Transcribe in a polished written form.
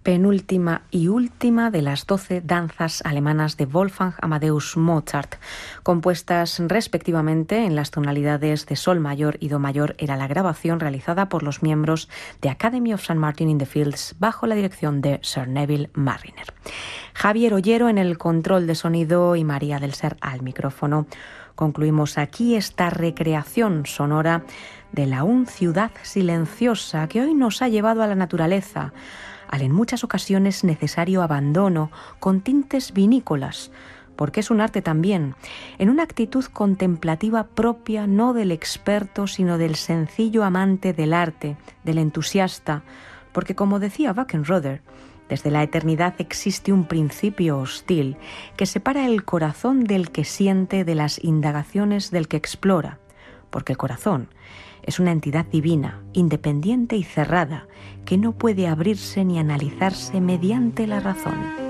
penúltima y última de las 12 danzas alemanas de Wolfgang Amadeus Mozart, compuestas respectivamente en las tonalidades de sol mayor y do mayor. Era la grabación realizada por los miembros de Academy of St. Martin in the Fields bajo la dirección de Sir Neville Marriner. Javier Ollero en el control de sonido y María del Ser al micrófono. Concluimos aquí esta recreación sonora de la aún ciudad silenciosa que hoy nos ha llevado a la naturaleza, al en muchas ocasiones necesario abandono con tintes vinícolas, porque es un arte también, en una actitud contemplativa propia no del experto, sino del sencillo amante del arte, del entusiasta, porque como decía Wackenroder, desde la eternidad existe un principio hostil que separa el corazón del que siente de las indagaciones del que explora, porque el corazón es una entidad divina, independiente y cerrada, que no puede abrirse ni analizarse mediante la razón.